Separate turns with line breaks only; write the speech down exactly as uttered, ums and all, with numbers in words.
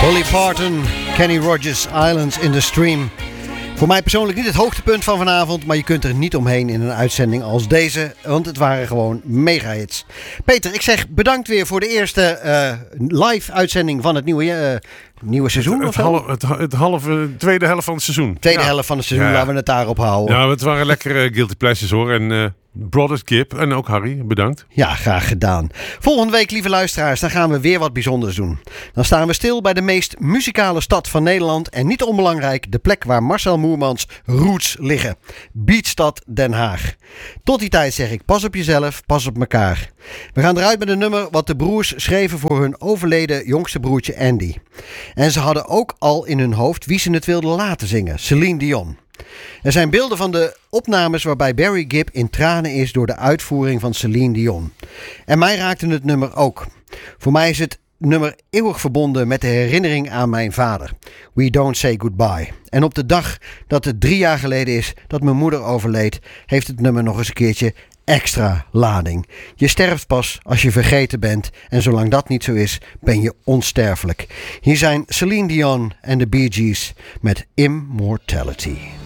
Dolly Parton, Kenny Rogers, Islands in the Stream. Voor mij persoonlijk niet het hoogtepunt van vanavond, maar je kunt er niet omheen in een uitzending als deze, want het waren gewoon mega hits. Peter, ik zeg bedankt weer voor de eerste uh, live uitzending van het nieuwe, uh, nieuwe seizoen.
Het,
of
het,
zo?
half, het, het halve, tweede helft van het seizoen.
Tweede
ja.
helft van het seizoen,
ja, ja.
laten we het daarop houden.
Ja, het waren lekkere guilty pleasures hoor. En uh, Brothers Kip en ook Harry, bedankt.
Ja, graag gedaan. Volgende week, lieve luisteraars, dan gaan we weer wat bijzonders doen. Dan staan we stil bij de meest muzikale stad van Nederland en niet onbelangrijk, de plek waar Marcel Moermans roots liggen. Beatstad Den Haag. Tot die tijd zeg ik, pas op jezelf, pas op elkaar. We gaan eruit met een nummer wat de broers schreven voor hun overleden jongste broertje Andy. En ze hadden ook al in hun hoofd wie ze het wilden laten zingen, Celine Dion. Er zijn beelden van de opnames waarbij Barry Gibb in tranen is door de uitvoering van Celine Dion. En mij raakte het nummer ook. Voor mij is het nummer eeuwig verbonden met de herinnering aan mijn vader. We Don't Say Goodbye. En op de dag dat het drie jaar geleden is dat mijn moeder overleed, heeft het nummer nog eens een keertje extra lading. Je sterft pas als je vergeten bent en zolang dat niet zo is, ben je onsterfelijk. Hier zijn Celine Dion en de Bee Gees met Immortality.